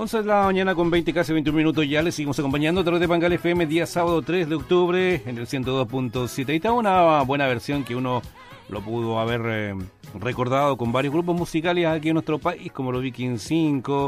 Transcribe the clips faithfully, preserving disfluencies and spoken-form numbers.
once de la mañana con veinte, casi veintiún minutos ya. Les seguimos acompañando a través de Pangal F M, día sábado tres de octubre en el ciento dos punto siete. Y está una buena versión que uno lo pudo haber eh, recordado con varios grupos musicales aquí en nuestro país, como los Viking cinco,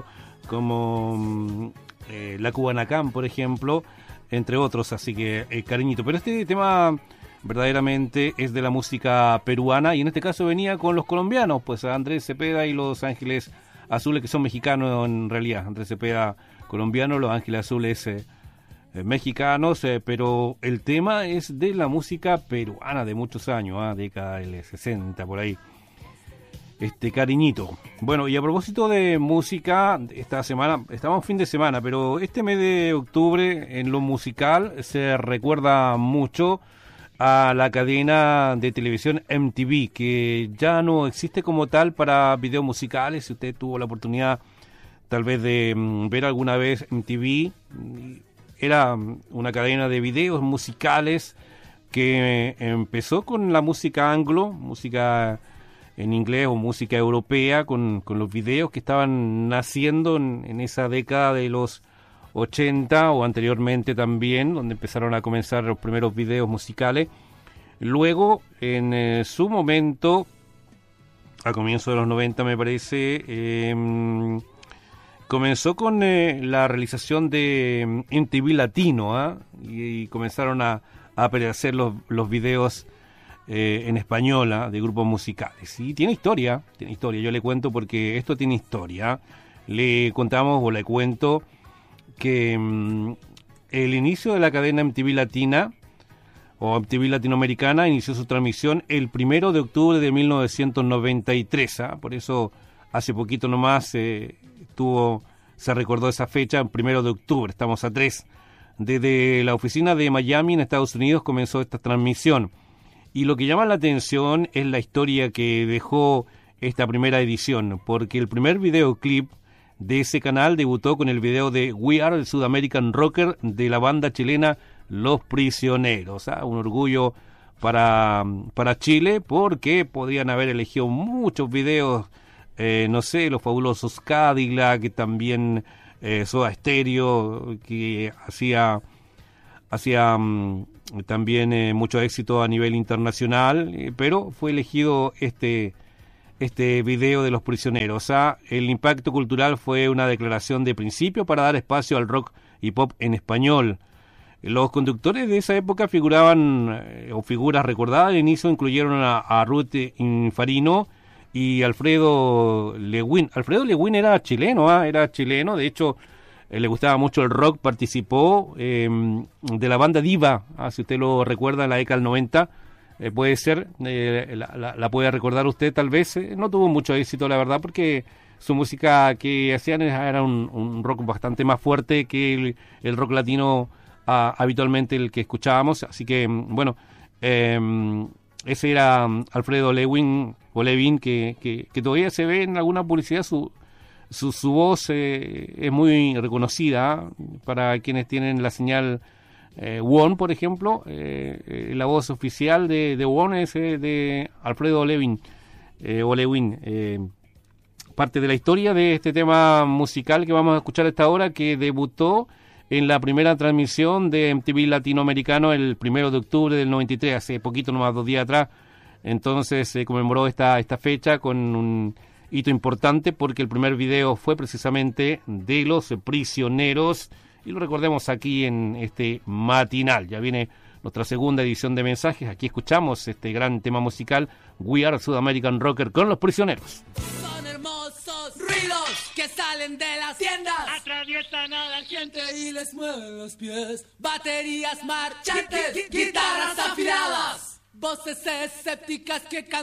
como eh, la Cubanacán, por ejemplo, entre otros. Así que eh, cariñito. Pero este tema verdaderamente es de la música peruana y en este caso venía con los colombianos, pues Andrés Cepeda y Los Ángeles Azules, que son mexicanos en realidad. Andrés Cepeda colombiano, Los Ángeles Azules eh, eh, mexicanos, eh, pero el tema es de la música peruana de muchos años, ¿eh? Década del sesenta por ahí. Este cariñito. Bueno, y a propósito de música, esta semana, estamos fin de semana, pero este mes de octubre en lo musical se recuerda mucho a la cadena de televisión M T V, que ya no existe como tal para videos musicales. Si usted tuvo la oportunidad tal vez de um, ver alguna vez M T V, era una cadena de videos musicales que empezó con la música anglo, música en inglés o música europea, con, con los videos que estaban naciendo en, en esa década de los ochenta o anteriormente también, donde empezaron a comenzar los primeros videos musicales. Luego, en eh, su momento, a comienzos de los noventa me parece, eh, comenzó con eh, la realización de M T V Latino, ¿eh? y, y comenzaron a, a aparecer los, los videos eh, en español, ¿eh? de grupos musicales. Y tiene historia, tiene historia, yo le cuento porque esto tiene historia. Le contamos o le cuento que mmm, el inicio de la cadena M T V Latina o M T V Latinoamericana inició su transmisión el primero de octubre de mil novecientos noventa y tres, ¿eh? Por eso hace poquito nomás eh, tuvo, se recordó esa fecha, el primero de octubre, estamos a tres. Desde la oficina de Miami en Estados Unidos comenzó esta transmisión y lo que llama la atención es la historia que dejó esta primera edición, porque el primer videoclip de ese canal debutó con el video de We Are, el South American Rocker de la banda chilena Los Prisioneros. ¿Ah? Un orgullo para, para Chile, porque podían haber elegido muchos videos, eh, no sé, los fabulosos Cadillac, que también eh, Soda Stereo, que hacía, hacía um, también eh, mucho éxito a nivel internacional, eh, pero fue elegido este... este video de Los Prisioneros. ¿ah? El impacto cultural fue una declaración de principio para dar espacio al rock y pop en español. Los conductores de esa época figuraban, eh, o figuras recordadas al inicio, incluyeron a, a Ruth Infarino y Alfredo Lewin. Alfredo Lewin era chileno, ¿ah? era chileno, de hecho eh, le gustaba mucho el rock, participó eh, de la banda Diva, ¿ah? si usted lo recuerda, en la década del noventa. Eh, puede ser, eh, la, la, la puede recordar usted tal vez, eh, no tuvo mucho éxito la verdad, porque su música que hacían era un, un rock bastante más fuerte que el, el rock latino ah, habitualmente el que escuchábamos, así que bueno, eh, ese era Alfredo Lewin, o Levin, que, que, que todavía se ve en alguna publicidad, su, su, su voz eh, es muy reconocida, ¿eh? Para quienes tienen la señal Eh, One, por ejemplo, eh, eh, la voz oficial de, de One es eh, de Alfredo Levin, eh, o Lewin. Eh, parte de la historia de este tema musical que vamos a escuchar a esta hora, que debutó en la primera transmisión de M T V Latinoamericano el primero de octubre del noventa y tres, hace poquito, nomás dos días atrás. Entonces se eh, conmemoró esta, esta fecha con un hito importante, porque el primer video fue precisamente de Los Prisioneros. Y lo recordemos aquí en este matinal. Ya viene nuestra segunda edición de mensajes. Aquí escuchamos este gran tema musical, We Are South American Rocker, con Los Prisioneros. Son hermosos ruidos que salen de las tiendas, atraviesan a la gente y les mueven los pies. Baterías marchantes, guitarras afiladas, voces escépticas que cantan.